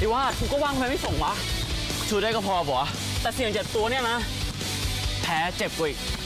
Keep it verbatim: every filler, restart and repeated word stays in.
ดิว่ากูก็ว่างทำไมไม่ส่งวะชูได้ก็พอปะแต่เสี่ยงเจ็บตัวเนี่ยนะแพ้เจ็บกว่าอีก